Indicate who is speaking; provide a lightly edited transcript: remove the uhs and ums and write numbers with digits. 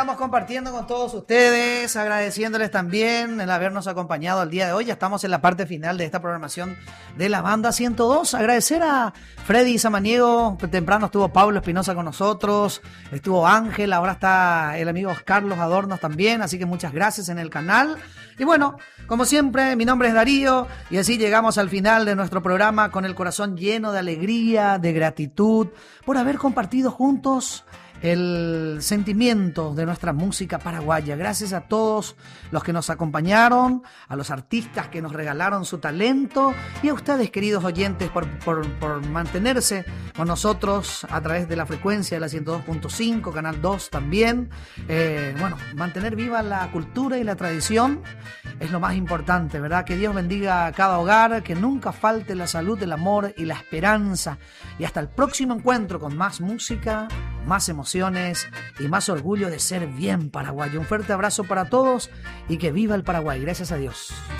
Speaker 1: estamos compartiendo con todos ustedes, agradeciéndoles también el habernos acompañado el día de hoy. Ya estamos en la parte final de esta programación de la Banda 102. Agradecer a Freddy Samaniego, temprano estuvo Pablo Espinosa con nosotros, estuvo Ángel, ahora está el amigo Carlos Adornos también, así que muchas gracias en el canal. Y bueno, como siempre, mi nombre es Darío y así llegamos al final de nuestro programa con el corazón lleno de alegría, de gratitud por haber compartido juntos el sentimiento de nuestra música paraguaya. Gracias a todos los que nos acompañaron, a los artistas que nos regalaron su talento y a ustedes, queridos oyentes, por mantenerse con nosotros a través de la frecuencia de la 102.5, Canal 2 también. Bueno, mantener viva la cultura y la tradición es lo más importante, ¿verdad? Que Dios bendiga a cada hogar, que nunca falte la salud, el amor y la esperanza. Y hasta el próximo encuentro con más música, más emociones y más orgullo de ser bien paraguayo. Un fuerte abrazo para todos y que viva el Paraguay. Gracias a Dios.